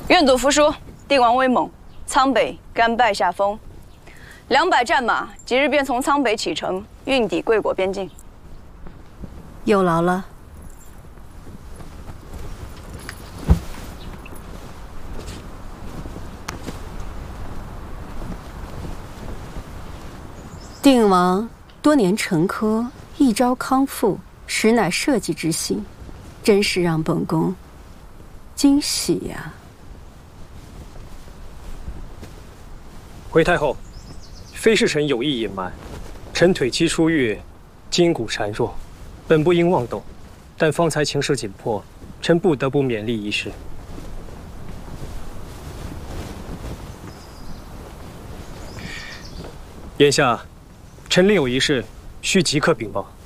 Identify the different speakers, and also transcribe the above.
Speaker 1: 愿赌服输，帝王威猛，苍北甘拜下风。200战马即日便从苍北启程，运抵贵国边境。
Speaker 2: 有劳了。定王多年沉疴，一朝康复，实乃社稷之幸，真是让本宫惊喜呀！
Speaker 3: 回太后，非是臣有意隐瞒，臣腿肌疏越，筋骨孱弱，本不应妄动，但方才情势紧迫，臣不得不勉力一试。眼下，臣另有一事，需即刻禀报。